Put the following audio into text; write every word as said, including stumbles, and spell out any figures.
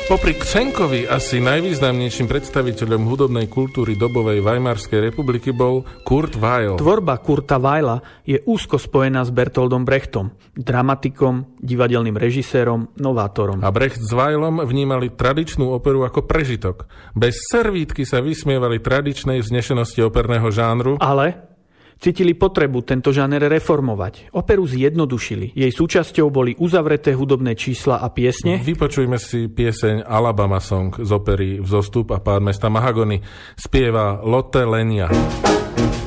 Popri Křenkovi asi najvýznamnejším predstaviteľom hudobnej kultúry dobovej Weimarskej republiky bol Kurt Weill. Tvorba Kurta Weilla je úzko spojená s Bertoldom Brechtom, dramatikom, divadelným režisérom, novátorom. A Brecht s Weillom vnímali tradičnú operu ako prežitok. Bez servítky sa vysmievali tradičnej vznešenosti operného žánru. Ale cítili potrebu tento žáner reformovať. Operu zjednodušili. Jej súčasťou boli uzavreté hudobné čísla a piesne. Vypočujme si pieseň Alabama Song z opery Vzostup a pád mesta Mahagony. Spieva Lotte Lenya.